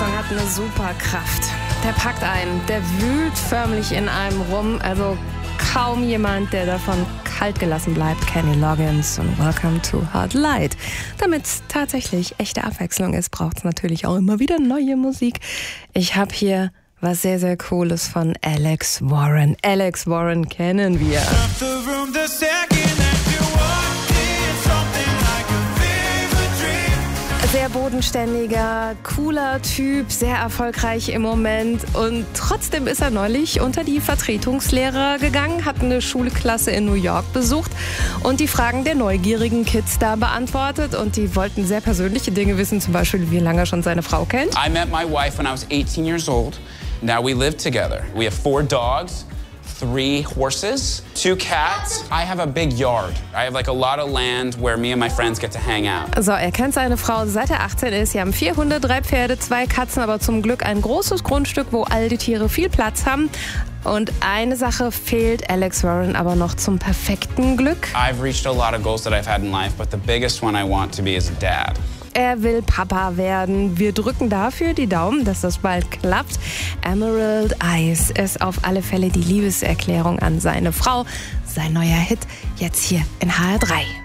Song hat eine super Kraft. Der packt einen, der wühlt förmlich in einem rum. Also kaum jemand, der davon kalt gelassen bleibt. Kenny Loggins und Welcome to Hard Light. Damit es tatsächlich echte Abwechslung ist, braucht es natürlich auch immer wieder neue Musik. Ich habe hier was sehr, sehr Cooles von Alex Warren. Alex Warren kennen wir. Sehr bodenständiger, cooler Typ, sehr erfolgreich im Moment und trotzdem ist er neulich unter die Vertretungslehrer gegangen, hat eine Schulklasse in New York besucht und die Fragen der neugierigen Kids da beantwortet und die wollten sehr persönliche Dinge wissen, zum Beispiel wie lange er schon seine Frau kennt. I met my wife when I was 18 years old. Now we live together. We have 4 dogs. 3 horses, 2 cats. I have a big yard. I have like a lot of land where me and my friends get to hang out. So, er kennt seine Frau seit er 18 ist. Sie haben 4 Hunde, 3 Pferde, 2 Katzen, aber zum Glück ein großes Grundstück, wo all die Tiere viel Platz haben. Und eine Sache fehlt Alex Warren aber noch zum perfekten Glück. I've reached a lot of goals that I've had in life, but the biggest one I want to be is a dad. Er will Papa werden. Wir drücken dafür die Daumen, dass das bald klappt. Emerald Eyes ist auf alle Fälle die Liebeserklärung an seine Frau. Sein neuer Hit jetzt hier in HR3.